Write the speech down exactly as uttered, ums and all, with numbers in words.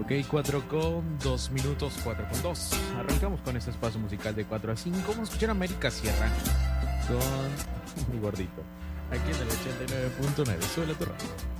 Ok, cuatro con dos minutos, cuatro con dos. Arrancamos con este espacio musical de cuatro a cinco. Vamos a escuchar América Sierra con mi gordito. Aquí en el ochenta y nueve punto nueve. Suele tu radio.